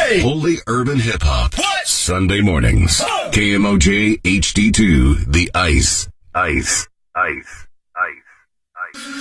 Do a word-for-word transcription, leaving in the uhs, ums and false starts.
Hey! Holy Urban Hip Hop. What? Sunday mornings. Oh. K M O J H D two, The Ice. Ice. Ice. Ice. Ice.